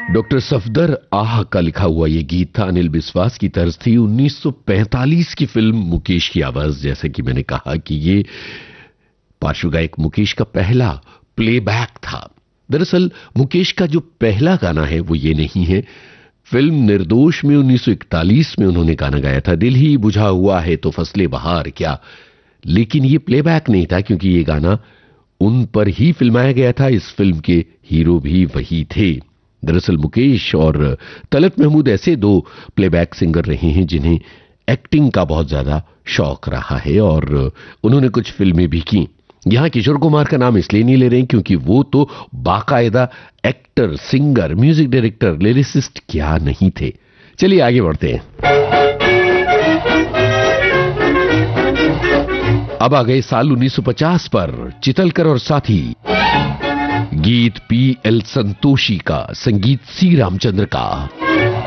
Doctor Safdar आह का लिखा हुआ यह गीत था। अनिल बिस्वास की तर्ज थी। 1945 की फिल्म मुकेश की आवाज। जैसे कि मैंने कहा कि ये पार्श्व गायक मुकेश का पहला प्लेबैक था। दरअसल मुकेश का जो पहला गाना है वो ये नहीं है। फिल्म निर्दोष में 1941 में उन्होंने गाना गाया था, दिल ही बुझा हुआ है तो फसले बहार क्या। लेकिन ये प्लेबैक नहीं था क्योंकि ये गाना उन पर ही फिल्माया गया था। इस फिल्म के हीरो भी वही थे। दरअसल मुकेश और तलत महमूद ऐसे दो प्लेबैक सिंगर रहे हैं जिन्हें एक्टिंग का बहुत ज्यादा शौक रहा है और उन्होंने कुछ फिल्में भी की। यहां किशोर कुमार का नाम इसलिए नहीं ले रहे क्योंकि वो तो बाकायदा actor, singer, music director, lyricist क्या नहीं थे। चलिए आगे बढ़ते हैं। अब आ गए साल 1950 पर। चितलकर और साथी, गीत पी एल संतोषी का, संगीत सी रामचंद्र का।